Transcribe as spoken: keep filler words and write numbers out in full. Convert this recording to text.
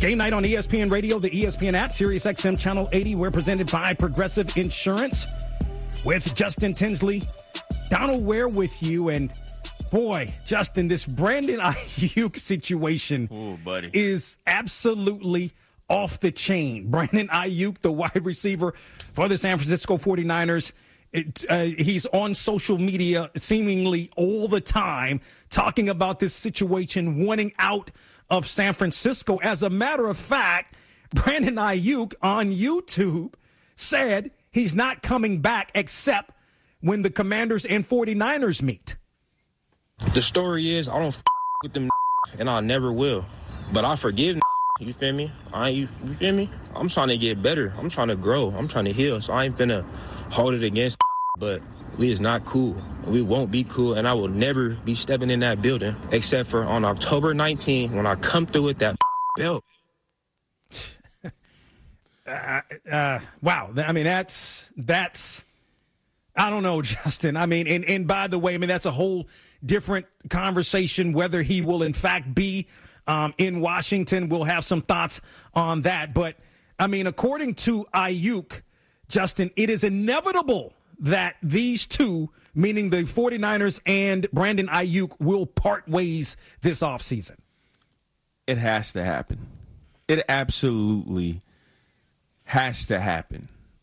Game night on E S P N Radio, the E S P N app, Sirius X M Channel eighty. We're presented by Progressive Insurance with Justin Tinsley. Donald Ware with you. And, boy, Justin, this Brandon Ayuk situation Ooh, buddy. is absolutely off the chain. Brandon Ayuk, the wide receiver for the San Francisco forty-niners, it, uh, he's on social media seemingly all the time talking about this situation, wanting out of San Francisco. As a matter of fact, Brandon Ayuk on YouTube said he's not coming back except when the Commanders and forty-niners meet. The story is I don't f- with them and I never will. But I forgive. You feel me? I ain't, you, you feel me? I'm trying to get better. I'm trying to grow. I'm trying to heal. So I ain't finna hold it against. But we is not cool. We won't be cool, and I will never be stepping in that building except for on October nineteenth when I come through with that belt. uh, uh, wow. I mean, that's that's. I don't know, Justin. I mean, and and by the way, I mean that's a whole different conversation whether he will in fact be um, in Washington. We'll have some thoughts on that, but I mean, according to Ayuk, Justin, it is inevitable that these two, meaning the forty-niners and Brandon Ayuk, will part ways this offseason. It has to happen. It absolutely has to happen.